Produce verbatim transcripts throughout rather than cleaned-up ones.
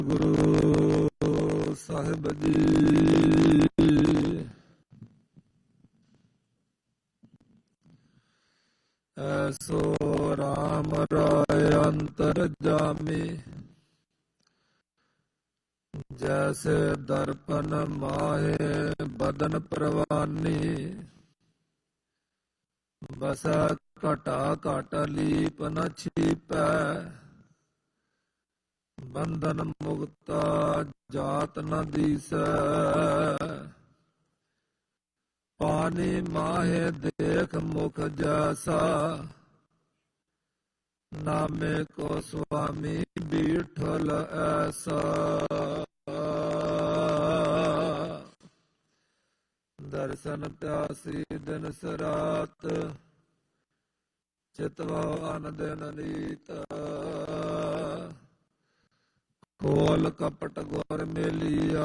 ਗੁਰੂ ਸਾਹਿਬ ਜੀ। ਐਸੋ ਰਾਮ ਰਾਏ ਅੰਤਰ ਜਾਮੀ, ਜੈਸੇ ਦਰਪਨ ਮਾਹੇ ਬਦਨ ਪ੍ਰਵਾਨੀ। ਬਸੈ ਘਟਾ ਘਟ ਲੀਪ ਨ ਛੀਪੈ, ਬੰਧਨ ਮੁਕਤਾ ਜਾਤ ਨ ਦੀਸੈ। ਪਾਨੀ ਮਾਹੇ ਦੇਖ ਮੁਖ ਜੈਸਾ, ਨਾਮੇ ਕੋ ਸੁਆਮੀ ਬੀਠਲ ਐਸਾ। ਦਰਸ਼ਨ ਪਿਆਸੀ ਦਿਨ ਸਰਾਤ, ਚਿਤਵਾ ਅਨ ਦਿਨ ਨੀਤ। ਖੋਲ ਕਪਟ ਗੁਰ ਮੇਲੀਆ,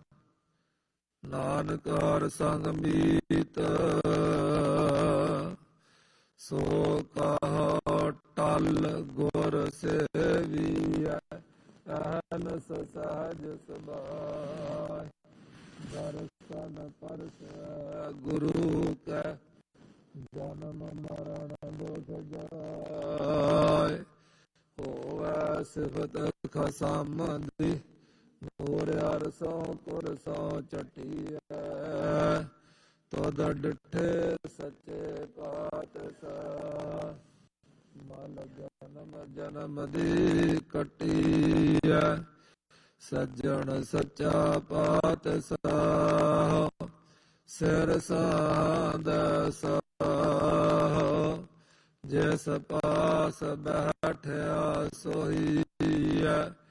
ਨਾਨਕ ਹਰ ਸੰਗ ਮੀਤ। ਸੋ ਕਹੋ ਟਲ ਗੁਰ ਸੇਵੀਐ, ਅਹਨਸ ਸਹਜ ਸੁਭਾਇ। ਦਰਸ਼ਨ ਪਰਸੈ ਗੁਰੂ ਕੈ, ਜਨਮ ਮਰਨ ਦੁਖ ਜਾਇ। ਹੋਵੈ ਸਿਫਤ ਖਸਮ ਦੀ, ਨੂਰ ਅਰਸੋਂ ਕੁਰਸੋਂ ਚਟੀਐ। ਤੁਧ ਡਿਠੇ ਸੱਚੇ ਪਾਤਸ਼ਾਹ, ਮਲ ਜਨਮ ਜਨਮ ਦੀ ਕੱਟੀਐ। ਸੱਜਣ ਸੱਚਾ ਪਾਤਸ਼ਾਹ, ਸਿਰ ਸਾਧ ਸਾਹ। ਜਿਸ ਪਾਸ ਬੈਠਿਆ ਸੋਹੀਐ,